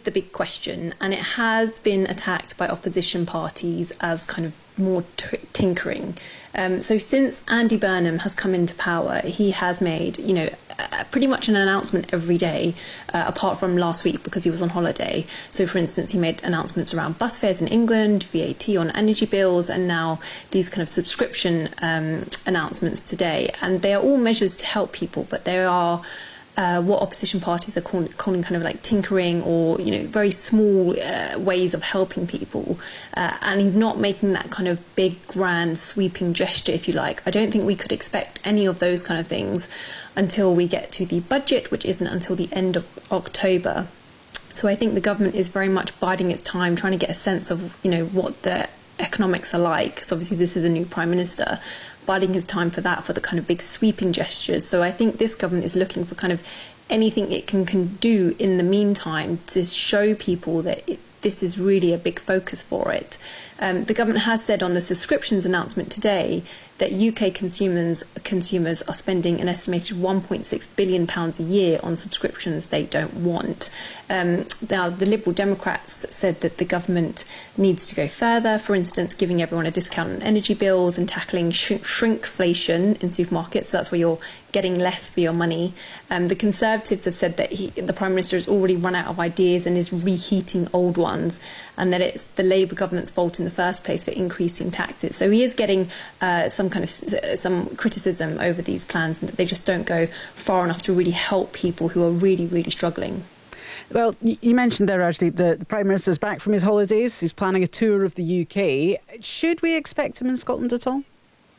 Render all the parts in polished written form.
the big question, and it has been attacked by opposition parties as kind of more tinkering. So since Andy Burnham has come into power, he has made, pretty much an announcement every day, apart from last week because he was on holiday. So, for instance, he made announcements around bus fares in England, VAT on energy bills, and now these kind of subscription announcements today. And they are all measures to help people, but they are what opposition parties are calling kind of like tinkering, or very small ways of helping people, and he's not making that kind of big grand sweeping gesture, if you like. I don't think we could expect any of those kind of things until we get to the budget, which isn't until the end of October. So I think the government is very much biding its time, trying to get a sense of what the economics are like, because obviously this is a new Prime Minister, biding his time for that, for the kind of big sweeping gestures. So I think this government is looking for kind of anything it can do in the meantime to show people that this is really a big focus for it. The government has said on the subscriptions announcement today that UK consumers are spending an estimated £1.6 billion a year on subscriptions they don't want. Now, the Liberal Democrats said that the government needs to go further, for instance, giving everyone a discount on energy bills and tackling shrinkflation in supermarkets, so that's where you're getting less for your money. The Conservatives have said that the Prime Minister has already run out of ideas and is reheating old ones, and that it's the Labour government's fault in the first place for increasing taxes. So he is getting some criticism over these plans, and that they just don't go far enough to really help people who are really, really struggling. Well, you mentioned there, actually, the Prime Minister's back from his holidays. He's planning a tour of the UK. Should we expect him in Scotland at all?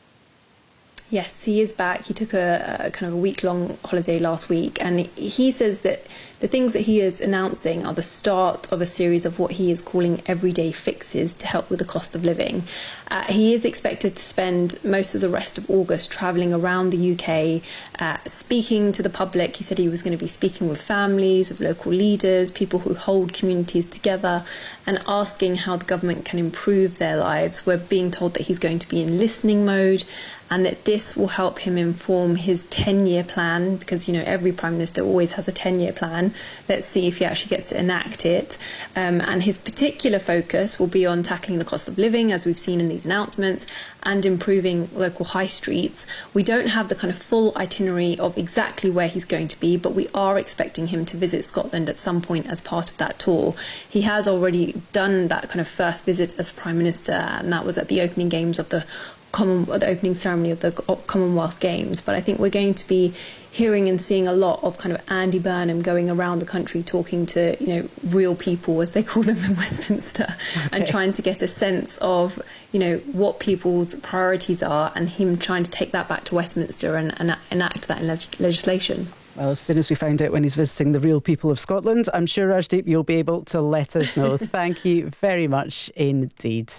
Yes, he is back. He took a kind of a week-long holiday last week, and he says that the things that he is announcing are the start of a series of what he is calling everyday fixes to help with the cost of living. He is expected to spend most of the rest of August travelling around the UK, speaking to the public. He said he was going to be speaking with families, with local leaders, people who hold communities together, and asking how the government can improve their lives. We're being told that he's going to be in listening mode, and that this will help him inform his 10-year plan, because every Prime Minister always has a 10-year plan. Let's see if he actually gets to enact it. And his particular focus will be on tackling the cost of living, as we've seen in these announcements, and improving local high streets. We don't have the kind of full itinerary of exactly where he's going to be, but we are expecting him to visit Scotland at some point as part of that tour. He has already done that kind of first visit as Prime Minister, and that was at the opening games of the opening ceremony of the Commonwealth Games. But I think we're going to be hearing and seeing a lot of kind of Andy Burnham going around the country talking to real people, as they call them in Westminster, and trying to get a sense of what people's priorities are, and him trying to take that back to Westminster and enact that in legislation. Well, as soon as we find out when he's visiting the real people of Scotland, I'm sure, Rajdeep, you'll be able to let us know. Thank you very much indeed.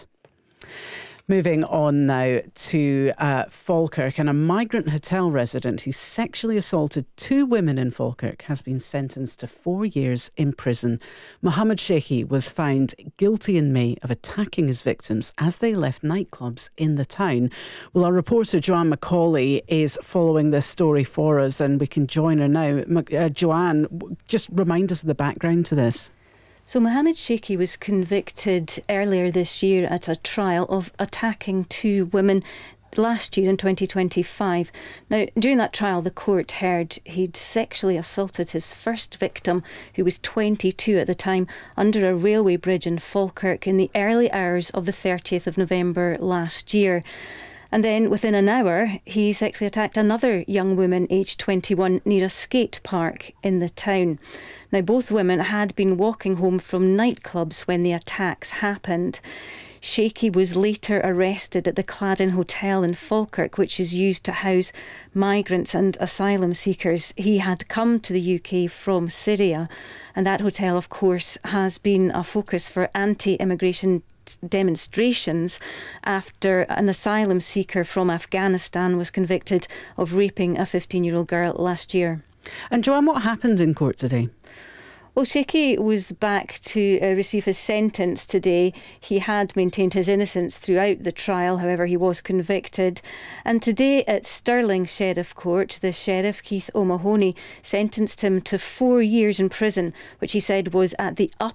Moving on now to Falkirk, and a migrant hotel resident who sexually assaulted 2 women in Falkirk has been sentenced to 4 years in prison. Mohammed Sheikhi was found guilty in May of attacking his victims as they left nightclubs in the town. Well, our reporter Joanne Macaulay is following this story for us, and we can join her now. Joanne, just remind us of the background to this. So Mohammed Sheikhi was convicted earlier this year at a trial of attacking 2 women last year in 2025. Now, during that trial, the court heard he'd sexually assaulted his first victim, who was 22 at the time, under a railway bridge in Falkirk in the early hours of the 30th of November last year. And then within an hour, he sexually attacked another young woman, aged 21, near a skate park in the town. Now, both women had been walking home from nightclubs when the attacks happened. Sheikhi was later arrested at the Cladden Hotel in Falkirk, which is used to house migrants and asylum seekers. He had come to the UK from Syria, and that hotel, of course, has been a focus for anti-immigration demonstrations after an asylum seeker from Afghanistan was convicted of raping a 15-year-old girl last year. And Joanne, what happened in court today? Well, Sheikhi was back to receive his sentence today. He had maintained his innocence throughout the trial, however, he was convicted. And today at Stirling Sheriff Court, the Sheriff, Keith O'Mahony, sentenced him to 4 years in prison, which he said was at the upper